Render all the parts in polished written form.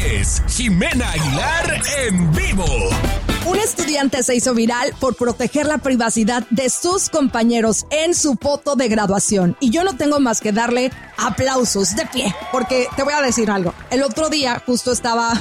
es Jimena Aguilar en vivo. Un estudiante se hizo viral por proteger la privacidad de sus compañeros en su foto de graduación. Y yo no tengo más que darle aplausos de pie, porque te voy a decir algo. El otro día justo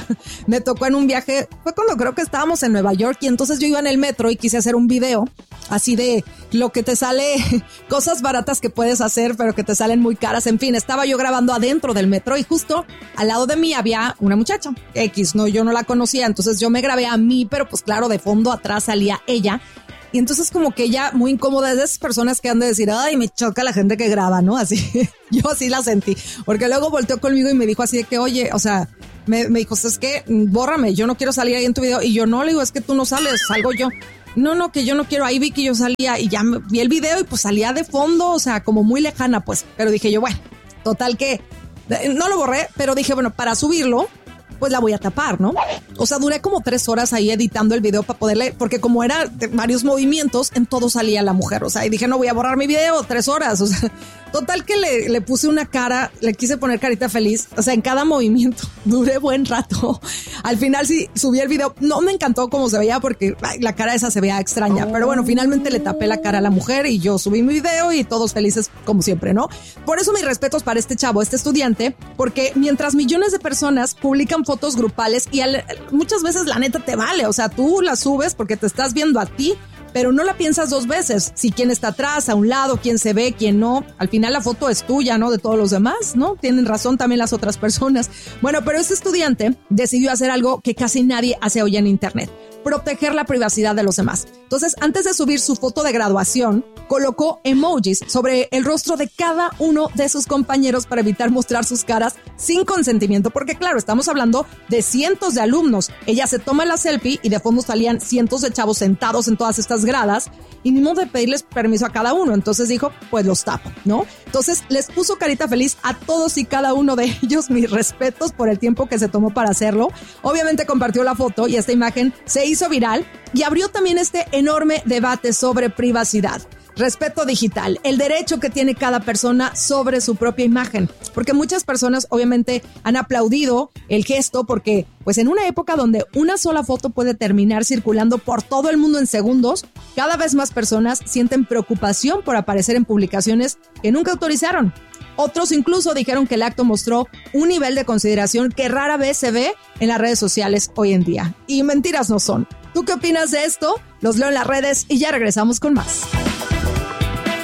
me tocó en un viaje, fue cuando creo que estábamos en Nueva York, y entonces yo iba en el metro y quise hacer un video así de lo que te sale, cosas baratas que puedes hacer, pero que te salen muy caras. En fin, estaba yo grabando adentro del metro y justo al lado de mí había una muchacha X, no, yo no la conocía, entonces yo me grabé a mí, pero pues claro, de fondo atrás salía ella. Y entonces como que ella muy incómoda, es de esas personas que han de decir, ay, me choca la gente que graba, ¿no? Así, yo así la sentí, porque luego volteó conmigo y me dijo así de que, oye, o sea, me dijo, es que bórrame, yo no quiero salir ahí en tu video. Y yo no, le digo, es que tú no sales, salgo yo. No, que yo no quiero. Ahí vi que yo salía y ya vi el video y pues salía de fondo, o sea, como muy lejana, pues. Pero dije yo, bueno, total que no lo borré, pero dije, bueno, para subirlo, pues la voy a tapar, ¿no? O sea, duré como 3 horas ahí editando el video para poderle, porque como era de varios movimientos, en todo salía la mujer, o sea, y dije, no voy a borrar mi video, 3 horas, o sea, total que le puse una cara, le quise poner carita feliz, o sea, en cada movimiento, duré buen rato. Al final sí, subí el video, no me encantó cómo se veía porque la cara esa se veía extraña, pero bueno, finalmente le tapé la cara a la mujer y yo subí mi video y todos felices como siempre, ¿no? Por eso mis respetos para este chavo, este estudiante, porque mientras millones de personas publican fotos grupales y muchas veces la neta te vale, o sea, tú la subes porque te estás viendo a ti, pero no la piensas 2 veces, si quién está atrás, a un lado, quién se ve, quién no. Al final la foto es tuya, ¿no? De todos los demás, ¿no? Tienen razón también las otras personas. Bueno, pero este estudiante decidió hacer algo que casi nadie hace hoy en internet: proteger la privacidad de los demás. Entonces, antes de subir su foto de graduación, colocó emojis sobre el rostro de cada uno de sus compañeros para evitar mostrar sus caras sin consentimiento, porque claro, estamos hablando de cientos de alumnos. Ella se toma la selfie y de fondo salían cientos de chavos sentados en todas estas gradas y ni modo de pedirles permiso a cada uno. Entonces dijo, pues los tapo, ¿no? Entonces les puso carita feliz a todos y cada uno de ellos. Mis respetos por el tiempo que se tomó para hacerlo. Obviamente compartió la foto y esta imagen se hizo viral y abrió también este enorme debate sobre privacidad. Respeto digital, el derecho que tiene cada persona sobre su propia imagen, porque muchas personas obviamente han aplaudido el gesto porque pues en una época donde una sola foto puede terminar circulando por todo el mundo en segundos, cada vez más personas sienten preocupación por aparecer en publicaciones que nunca autorizaron. Otros incluso dijeron que el acto mostró un nivel de consideración que rara vez se ve en las redes sociales hoy en día. Y mentiras no son. ¿Tú qué opinas de esto? Los leo en las redes y ya regresamos con más.